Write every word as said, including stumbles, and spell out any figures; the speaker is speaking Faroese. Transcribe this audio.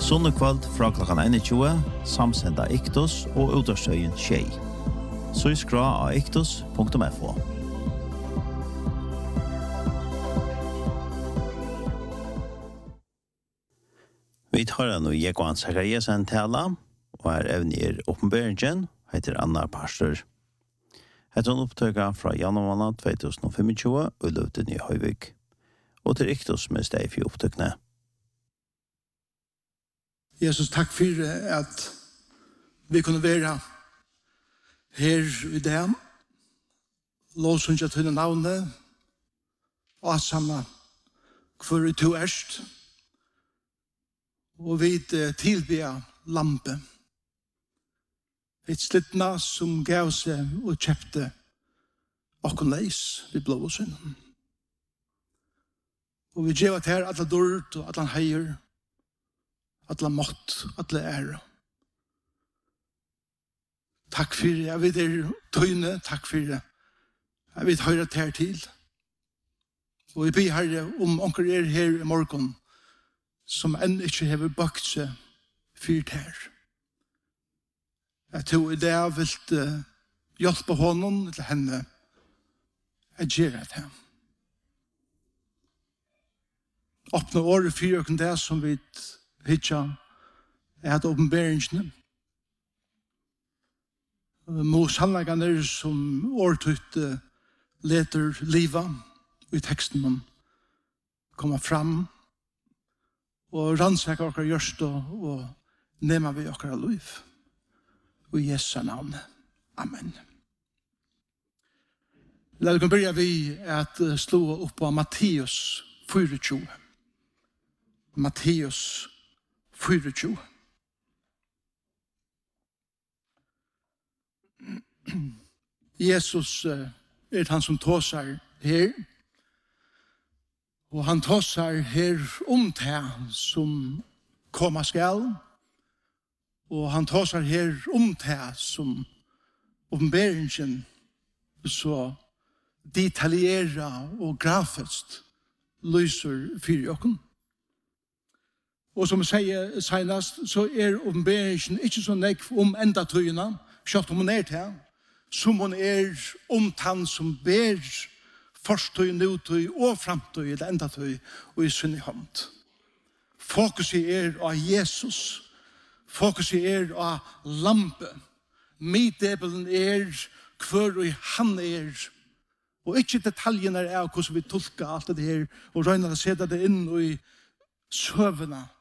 Sunnekveld fra klokkan tjueen, samsenda Iktos og Utarstøyen Tjei. Så skra av iktos punktum f o. Vi tar nå Jekvan Zachariasen tala, og er evner oppenberingen, heter Anna Pastor. Etter en opptøyga fra januar tjuetusen tjuefem og løvden i Høyvik, og til Iktos med steg for opptøkene. Jesus, takk for at vi kunne være her i dag, lovsynja til navnet, og sammen hvor vi to erst, og vi tilbyr lampe. Et slittna som gav seg og kjøpte okken leis vid blåsen. Og vi gjør at her alle dård og alle heier, alle mått, alle ære. Takk for det. Jeg vet er tøyne. Takk for det. Jeg vet høyre til til. Og jeg ber Herre om onker er her i morgen som enn ikke har bakt seg fyrt her. Jeg tror i det jeg vil uh, hjelpe honom eller henne å gjøre det. Åpne året for åkken det som vi hitja er at åpenberingsene. Mos handlagene som årtøyt uh, leter livet i teksten om kommer fram og rannsaka okkar gjørst og nema vi okkar liv. Og i Jesu navn. Amen. La oss begynne vi at slå opp på Matteus tjuefire. Matteus tjuefire. Jesus er han som tåsar her, og han tåsar her om det som komma skal, og han tåsar her om det som åpenberingen så detaljera og grafiskt lyser for okken. Og som jeg sier senest, så er åpenberingen ikke så nekv om enda tøyene, selv om hun er til, som hun er om han som ber forstøy, nødtøy og framtøy, eller enda tøy, og i sin hånd. Fokuset er av Jesus. Fokuset er av lampe. Middebelen er hver og han er. Og ikke detaljene er av hvordan vi tolker alt det her, og røyner å sette det inn i søvene.